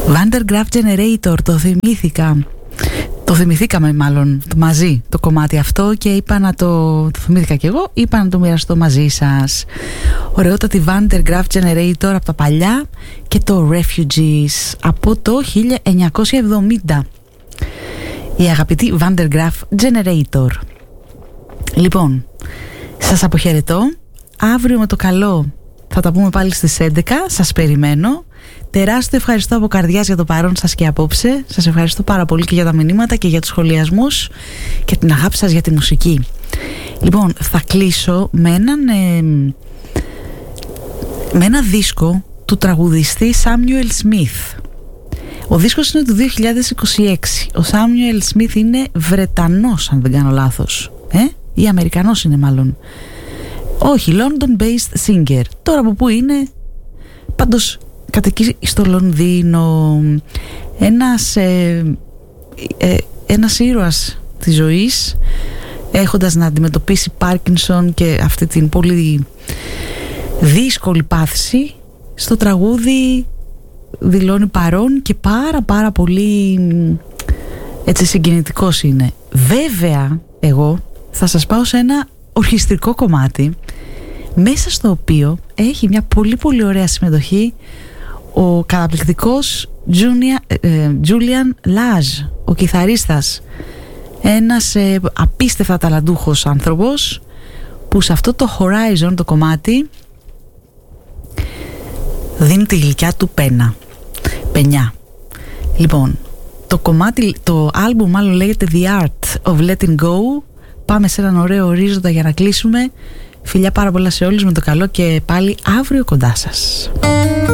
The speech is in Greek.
Van der Graaf Generator, το θυμήθηκα. Το θυμηθήκαμε μάλλον μαζί το κομμάτι αυτό και είπα να το θυμήθηκα κι εγώ, είπα να το μοιραστώ μαζί σας. Ωραιότατη Van der Graaf Generator από τα παλιά και το Refugees από το 1970. Η αγαπητή Van der Graaf Generator. Λοιπόν, σας αποχαιρετώ. Αύριο με το καλό θα τα πούμε πάλι στις 11. Σας περιμένω. Τεράστιο ευχαριστώ από καρδιάς για το παρόν σας και απόψε. Σας ευχαριστώ πάρα πολύ και για τα μηνύματα και για τους σχολιασμούς και την αγάπη σας για τη μουσική. Λοιπόν, θα κλείσω με ένα δίσκο του τραγουδιστή Samuel Smith. Ο δίσκος είναι του 2026. Ο Samuel Smith είναι Βρετανός, αν δεν κάνω λάθος, ή Αμερικανός είναι μάλλον. Όχι, London based singer. Τώρα από πού είναι? Πάντως κατοικεί στο Λονδίνο. Ένας ήρωας της ζωής, έχοντας να αντιμετωπίσει Πάρκινσον και αυτή την πολύ δύσκολη πάθηση, στο τραγούδι δηλώνει παρόν και πάρα πολύ έτσι συγκινητικός είναι. Βέβαια εγώ θα σας πάω σε ένα ορχιστρικό κομμάτι, μέσα στο οποίο έχει μια πολύ ωραία συμμετοχή ο καταπληκτικός Julian Lage, ο κιθαρίστας, ένας απίστευτα ταλαντούχος άνθρωπος που σε αυτό το Horizon το κομμάτι δίνει τη γλυκιά του πενιά. Λοιπόν, το κομμάτι, το άλμπουμ μάλλον λέγεται The Art of Letting Go. Πάμε σε έναν ωραίο ορίζοντα για να κλείσουμε. Φιλιά πάρα πολλά σε όλους, με το καλό και πάλι αύριο κοντά σας.